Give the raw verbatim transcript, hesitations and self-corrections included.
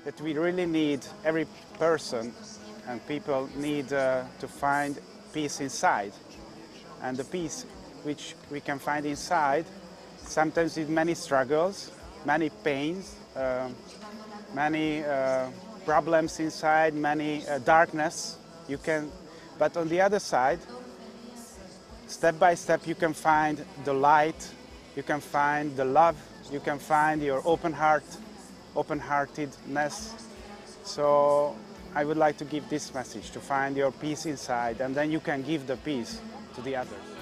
that we really need, every person and people need uh, to find peace inside. And the peace which we can find inside, sometimes with many struggles, many pains, uh, many uh, problems inside, many uh, darkness. You can, but on the other side, step by step, you can find the light, you can find the love, you can find your open heart, open-heartedness. So I would like to give this message, to find your peace inside, and then you can give the peace to the others.